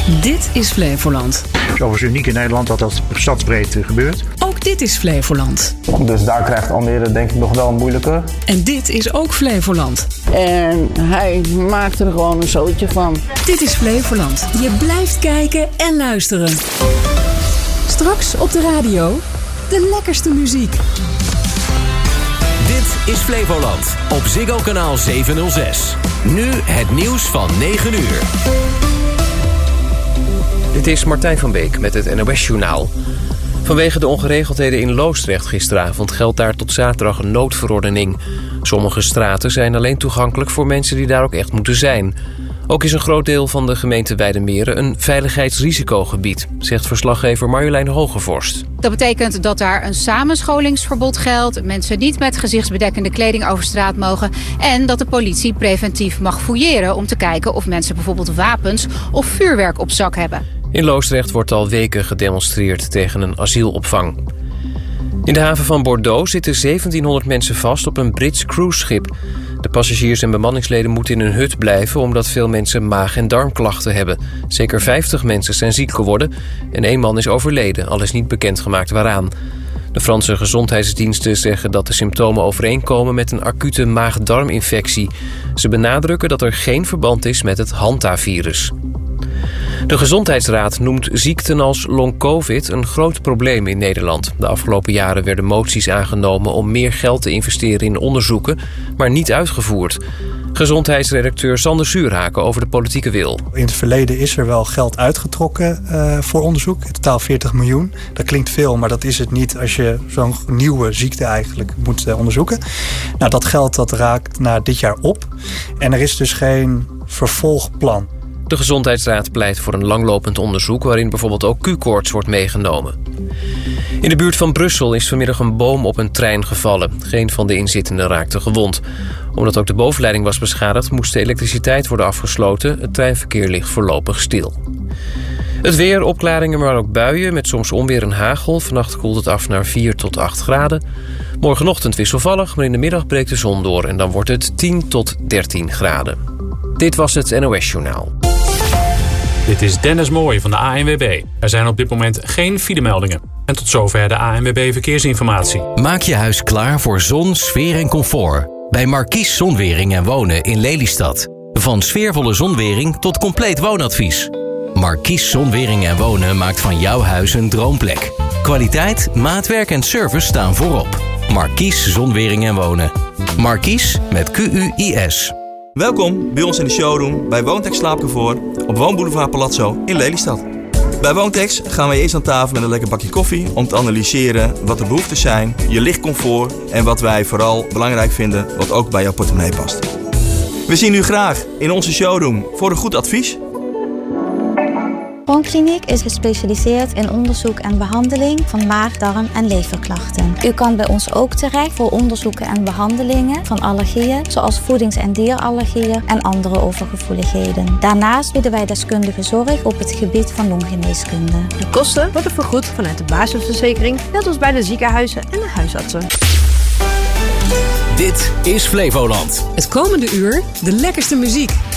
Dit is Flevoland. Het is overigens uniek in Nederland dat dat stadsbreed gebeurt. Ook dit is Flevoland. Dus daar krijgt Almere denk ik nog wel een moeilijke. En dit is ook Flevoland. En hij maakt er gewoon een zootje van. Dit is Flevoland. Je blijft kijken en luisteren. Straks op de radio de lekkerste muziek. Dit is Flevoland op Ziggo kanaal 706. Nu het nieuws van 9 uur. Dit is Martijn van Beek met het NOS-journaal. Vanwege de ongeregeldheden in Loosdrecht gisteravond geldt daar tot zaterdag een noodverordening. Sommige straten zijn alleen toegankelijk voor mensen die daar ook echt moeten zijn. Ook is een groot deel van de gemeente Weijdermeren een veiligheidsrisicogebied, zegt verslaggever Marjolein Hogevorst. Dat betekent dat daar een samenscholingsverbod geldt, mensen niet met gezichtsbedekkende kleding over straat mogen en dat de politie preventief mag fouilleren om te kijken of mensen bijvoorbeeld wapens of vuurwerk op zak hebben. In Loosdrecht wordt al weken gedemonstreerd tegen een asielopvang. In de haven van Bordeaux zitten 1700 mensen vast op een Brits cruiseschip. De passagiers en bemanningsleden moeten in hun hut blijven omdat veel mensen maag- en darmklachten hebben. Zeker 50 mensen zijn ziek geworden en 1 man is overleden, al is niet bekendgemaakt waaraan. De Franse gezondheidsdiensten zeggen dat de symptomen overeenkomen met een acute maag-darminfectie. Ze benadrukken dat er geen verband is met het Hanta-virus. De Gezondheidsraad noemt ziekten als long-covid een groot probleem in Nederland. De afgelopen jaren werden moties aangenomen om meer geld te investeren in onderzoeken, maar niet uitgevoerd. Gezondheidsredacteur Sander Zuurhaken over de politieke wil. In het verleden is er wel geld uitgetrokken voor onderzoek. In totaal 40 miljoen. Dat klinkt veel, maar dat is het niet als je zo'n nieuwe ziekte eigenlijk moet onderzoeken. Nou, dat geld dat raakt na dit jaar op. En er is dus geen vervolgplan. De Gezondheidsraad pleit voor een langlopend onderzoek waarin bijvoorbeeld ook Q-koorts wordt meegenomen. In de buurt van Brussel is vanmiddag een boom op een trein gevallen. Geen van de inzittenden raakte gewond. Omdat ook de bovenleiding was beschadigd, moest de elektriciteit worden afgesloten. Het treinverkeer ligt voorlopig stil. Het weer, opklaringen, maar ook buien met soms onweer en hagel. Vannacht koelt het af naar 4 tot 8 graden. Morgenochtend wisselvallig, maar in de middag breekt de zon door en dan wordt het 10 tot 13 graden. Dit was het NOS-journaal. Dit is Dennis Mooij van de ANWB. Er zijn op dit moment geen filemeldingen. En tot zover de ANWB Verkeersinformatie. Maak je huis klaar voor zon, sfeer en comfort. Bij Markies Zonwering en Wonen in Lelystad. Van sfeervolle zonwering tot compleet woonadvies. Markies Zonwering en Wonen maakt van jouw huis een droomplek. Kwaliteit, maatwerk en service staan voorop. Markies Zonwering en Wonen. Markies met Q-U-I-S. Welkom bij ons in de showroom bij Woontex Slaapcomfort op Woonboulevard Palazzo in Lelystad. Bij Woontex gaan we eerst aan tafel met een lekker bakje koffie om te analyseren wat de behoeften zijn, je lichtcomfort en wat wij vooral belangrijk vinden wat ook bij jouw portemonnee past. We zien u graag in onze showroom voor een goed advies. Woonkliniek is gespecialiseerd in onderzoek en behandeling van maag-, darm- en leverklachten. U kan bij ons ook terecht voor onderzoeken en behandelingen van allergieën, zoals voedings- en dierallergieën en andere overgevoeligheden. Daarnaast bieden wij deskundige zorg op het gebied van longgeneeskunde. De kosten worden vergoed vanuit de basisverzekering, net als bij de ziekenhuizen en de huisartsen. Dit is Flevoland. Het komende uur de lekkerste muziek.